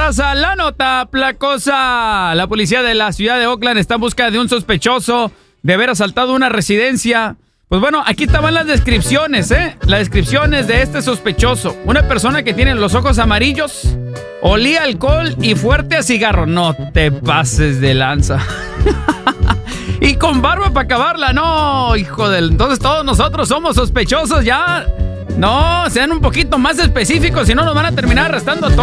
raza, la nota placosa. La policía de la ciudad de Oakland está en busca de un sospechoso de haber asaltado una residencia. Pues bueno, aquí estaban las descripciones, Las descripciones de este sospechoso. Una persona que tiene los ojos amarillos, olía alcohol y fuerte a cigarro. No te pases de lanza. Y con barba para acabarla. No, hijo del... Entonces todos nosotros somos sospechosos ya. No, sean un poquito más específicos, si no nos van a terminar arrestando todos.